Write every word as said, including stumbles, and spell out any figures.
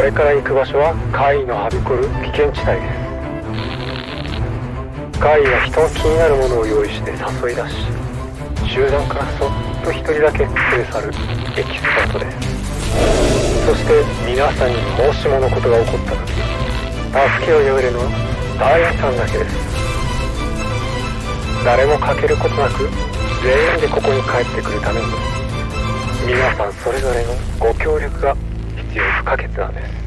れから行く場所は怪異のはびこる危険地帯です。怪異は人の気になるものを用意して誘い出し、集団からそっと一人だけ連れ去るエキスパートです。そして皆さんにもしものことが起こった時、助けを呼べるのは大員さんだけです。誰も欠けることなく全員でここに帰ってくるために、皆さんそれぞれのご協力が必要不可欠なんです。